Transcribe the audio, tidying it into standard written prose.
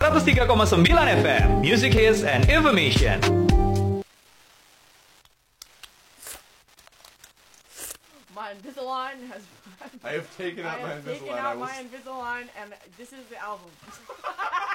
103,9 FM, Music Hits and Information. My Invisalign has... I have taken out my Invisalign. my Invisalign, and this is the album.